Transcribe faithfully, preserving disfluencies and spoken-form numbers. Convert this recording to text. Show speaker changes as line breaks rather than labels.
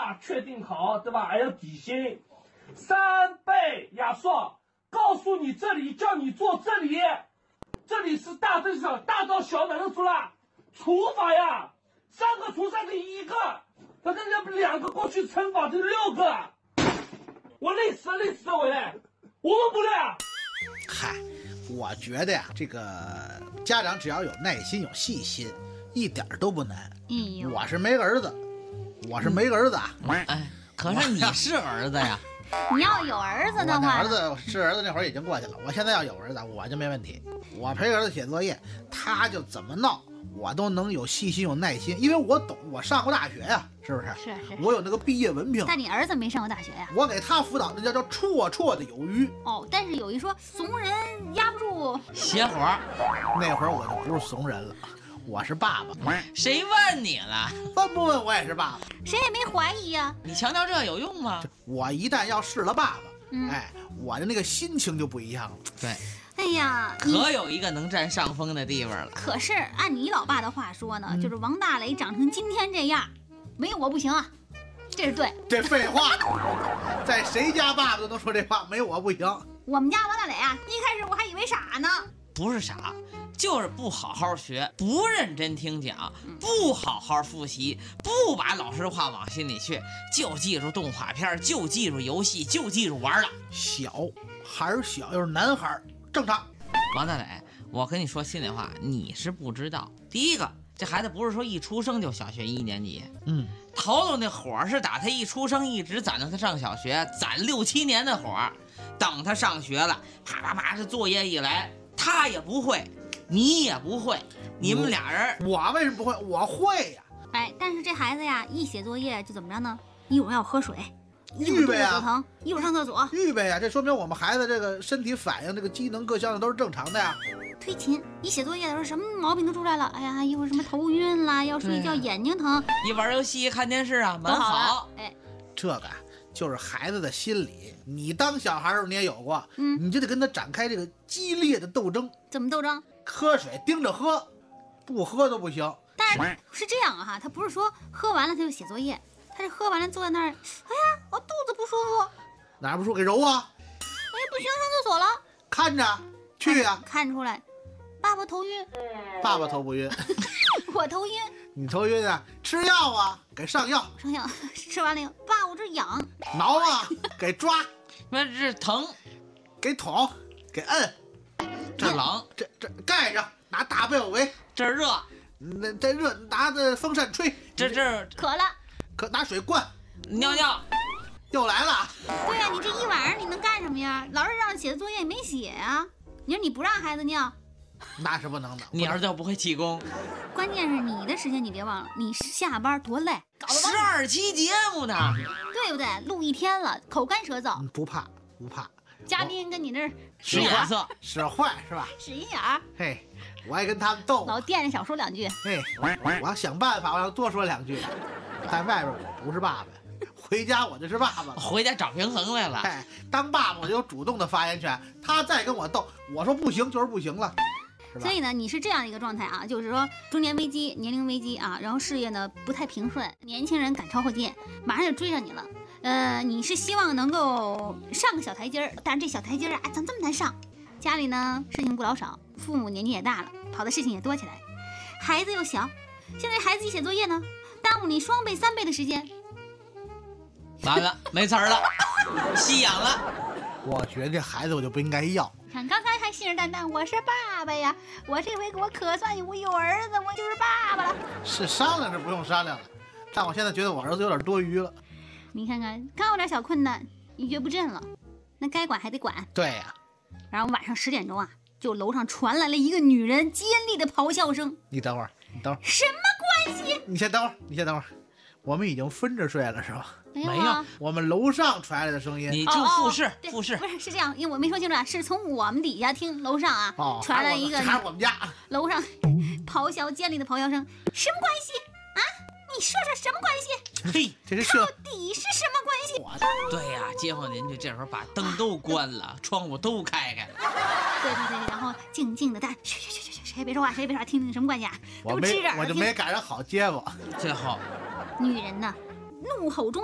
吧？确定好，对吧？还有底薪，三倍压缩，告诉你这里，叫你坐这里，这里是大正小，大到小哪能出啦？除法呀，三个除三等于一个，他这要不两个过去乘法就六个，我累死了，累死了，我嘞，我们不累啊。
嗨，我觉得呀，这个家长只要有耐心、有细心，一点都不难。
哎呦，
我是没儿子，我是没儿子啊。
哎，可是你是儿子呀。
你要有儿子的
我那
话，
儿子是儿子那会儿已经过去了，我现在要有儿子，我就没问题。我陪儿子写作业，他就怎么闹，我都能有细心有耐心，因为我懂，我上过大学呀，是不是？
是是。
我有那个毕业文凭。
但你儿子没上过大学呀？
我给他辅导，那叫叫绰绰的有余。
哦，但是有一说怂人压不住
邪火。
那会儿我就不是怂人了，我是爸爸。
谁问你了？
问不问我也是爸爸，
谁也没怀疑呀、啊。
你强调这有用吗？
我一旦要是了爸爸，
嗯、
哎，我的那个心情就不一样了。
对。
哎呀，
可有一个能占上风的地方了。
可是按你老爸的话说呢，
嗯、
就是王大雷长成今天这样，没有我不行啊，这是对。
这废话，在谁家爸爸都能说这话，没有我不行。
我们家王大雷啊，一开始我还以为傻呢。
不是傻，就是不好好学，不认真听讲，不好好复习，不把老师话往心里去，就记住动画片，就记住游戏，就记住玩了。
小孩儿小，又是男孩儿，正常。
王大磊，我跟你说心里话，你是不知道。第一个，这孩子不是说一出生就小学一年级，
嗯，
头头那火是打他一出生一直攒到他上小学，攒六七年的火，等他上学了，啪啪啪，这作业一来，他也不会，你也不会，你们俩人，
我为什么不会？我会呀。
哎，但是这孩子呀，一写作业就怎么着呢？一会儿要喝水，一会儿肚子疼，一会儿上厕所。
预备呀，这说明我们孩子这个身体反应、这个机能各项的都是正常的呀。
推勤，一写作业的时候什么毛病都出来了。哎呀，一会儿什么头晕啦，要睡觉眼睛疼，
一玩游戏看电视啊，蛮好。
哎，
这个就是孩子的心理。你当小孩时候你也有过，
嗯，
你就得跟他展开这个激烈的斗争。
怎么斗争？
喝水盯着喝，不喝都不行。
但是是这样啊哈，他不是说喝完了他就写作业，他是喝完了坐在那儿，哎呀，我肚子不舒服，
哪儿不舒服给揉啊？
哎，不行，上厕所了。
看着去呀、啊，
看出来，爸爸头晕，
爸爸头不晕，
我头晕，
你头晕啊？吃药啊，给上药，
上药，吃完了以后，爸，我这痒，
挠啊，给抓，
那这疼，
给捅，给摁，
这冷，
这这盖上，拿大被子围，
这热，
那这热拿着风扇吹，
这这
渴了，
可拿水灌，
尿尿，
又来了。
对呀、啊，你这一晚上你能干什么呀？老师让写的作业你没写呀、啊？你说你不让孩子尿，
那是不能的。
你儿子又不会气功。
关键是你的时间你别忘了，你下班多累，搞
十二期节目呢，
对不对？录一天了，口干舌燥。
不怕不怕，
嘉宾跟你这儿
使眼色，
使坏是吧？
使一眼儿。
嘿，我也跟他们斗，
老惦着少说两句。
嘿，我要想办法，我要多说两句。在外边我不是爸爸，回家我就是爸爸了。
回家找平衡来了。
哎，当爸爸我就有主动的发言权。他再跟我斗，我说不行就是不行了。
所以呢，你是这样一个状态啊，就是说中年危机、年龄危机啊，然后事业呢不太平顺，年轻人赶超后劲，马上就追上你了。呃，你是希望能够上个小台阶儿，但是这小台阶儿啊，怎么这么难上？家里呢事情不老少，父母年纪也大了，跑的事情也多起来，孩子又小，现在孩子一写作业呢，耽误你双倍、三倍的时间。
完了，没词儿了，吸氧了。
我觉得这孩子我就不应该要。
看刚才还信誓旦旦，我是爸爸呀，我这回我可算我有儿子，我就是爸爸了。
是商量是不用商量了，但我现在觉得我儿子有点多余了。
你看看，刚有点小困难，一蹶不振了，那该管还得管。
对呀、啊。
然后晚上十点钟啊，就楼上传来了一个女人尖利的咆哮声。
你等会儿，你等会儿。
什么关系？
你先等会儿，你先等会儿。我们已经分着睡了是吧？
没有、啊，
没有，
我们楼上传来的声音，
你就复试，
哦哦
复试。
不是，是这样，因为我没说清楚啊，是从我们底下听楼上啊、
哦、
传来一个
还是我们家
楼上咆哮尖利的咆哮声，什么关系啊？你说说什么关系？
嘿，
这是
到底是什么关
系？对呀、啊，街坊邻居这会儿把灯都关了，窗户都开开了。
对对对，然后静静的，但嘘嘘嘘嘘，谁也别说话，谁也别说话，听听什么关系啊？
我没，我就没赶上好街坊。
最后，
女人呢，怒吼中